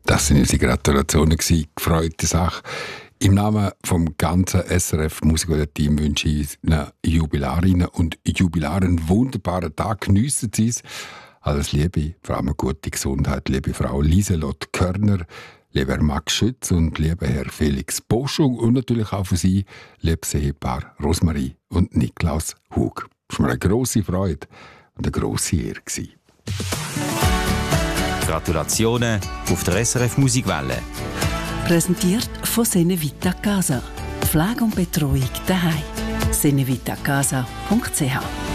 Das sind unsere Gratulationen gewesen. Gefreute Sache. Im Namen vom ganzen SRF Musiker-Team wünsche ich den Jubilarinnen und Jubilaren einen wunderbaren Tag. Geniessen Sie es. Alles Liebe, vor allem gute Gesundheit, liebe Frau Lieselotte Körner, lieber Herr Max Schütz und lieber Herr Felix Boschung und natürlich auch für Sie, liebes Ehepaar Rosmarie und Niklaus Hug. Es war mir eine grosse Freude und eine grosse Ehre gewesen. Gratulationen auf der SRF Musikwelle. Präsentiert von Senevita Casa. Pflege und Betreuung daheim. senevitacasa.ch